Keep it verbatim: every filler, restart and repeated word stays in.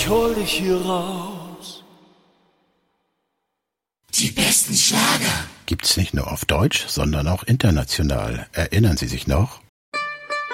ich hol dich hier raus. Die besten Schlager gibt's nicht nur auf Deutsch, sondern auch international. Erinnern Sie sich noch?